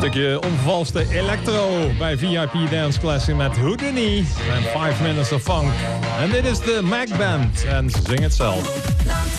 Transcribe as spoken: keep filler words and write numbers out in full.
Stukje onvervalste electro bij V I P Dance Classic met Houdini en five Minutes of Funk. En dit is de Mac Band en ze zingen het zelf.